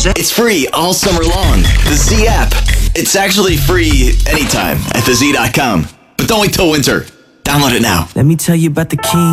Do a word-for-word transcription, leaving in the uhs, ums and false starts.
Z? It's free all summer long. The Z app. It's actually free anytime at the Z dot com. But don't wait till winter. Download it now. Let me tell you about the king.